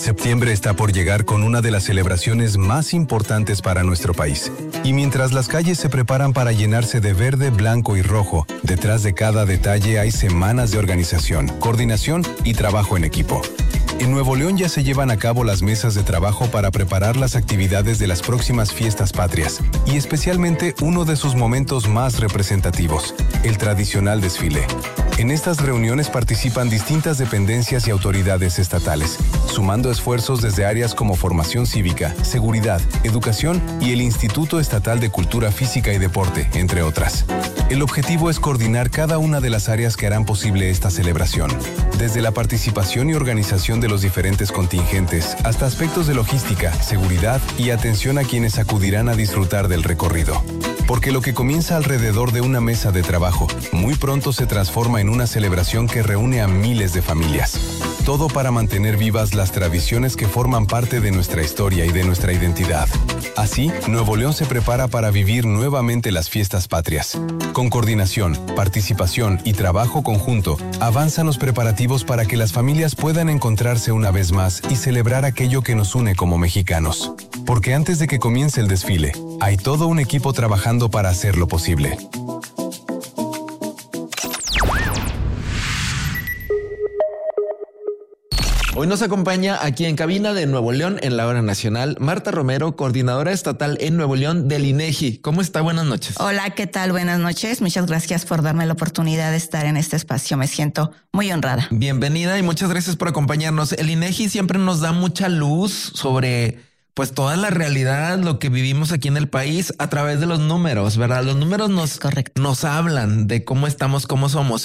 Septiembre está por llegar con una de las celebraciones más importantes para nuestro país. Y mientras las calles se preparan para llenarse de verde, blanco y rojo, detrás de cada detalle hay semanas de organización, coordinación y trabajo en equipo. En Nuevo León ya se llevan a cabo las mesas de trabajo para preparar las actividades de las próximas fiestas patrias, y especialmente uno de sus momentos más representativos, el tradicional desfile. En estas reuniones participan distintas dependencias y autoridades estatales, sumando esfuerzos desde áreas como formación cívica, seguridad, educación y el Instituto Estatal de Cultura Física y Deporte, entre otras. El objetivo es coordinar cada una de las áreas que harán posible esta celebración, desde la participación y organización de los diferentes contingentes hasta aspectos de logística, seguridad y atención a quienes acudirán a disfrutar del recorrido. Porque lo que comienza alrededor de una mesa de trabajo, muy pronto se transforma en una celebración que reúne a miles de familias. Todo para mantener vivas las tradiciones que forman parte de nuestra historia y de nuestra identidad. Así, Nuevo León se prepara para vivir nuevamente las fiestas patrias. Con coordinación, participación y trabajo conjunto, avanzan los preparativos para que las familias puedan encontrarse una vez más y celebrar aquello que nos une como mexicanos. Porque antes de que comience el desfile, hay todo un equipo trabajando para hacerlo posible. Hoy nos acompaña aquí en cabina de Nuevo León en la hora nacional Marta Romero, coordinadora estatal en Nuevo León del INEGI. ¿Cómo está? Buenas noches. Hola, ¿qué tal? Buenas noches. Muchas gracias por darme la oportunidad de estar en este espacio. Me siento muy honrada. Bienvenida y muchas gracias por acompañarnos. El INEGI siempre nos da mucha luz sobre pues toda la realidad, lo que vivimos aquí en el país a través de los números, ¿verdad? Los números nos hablan de cómo estamos, cómo somos.